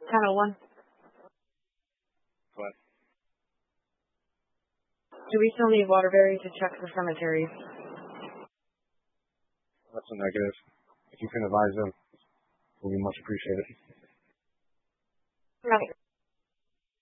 1001. What? Do we still need Waterbury to check for cemeteries? That's a negative. If you can advise them, it will be much appreciated. Right.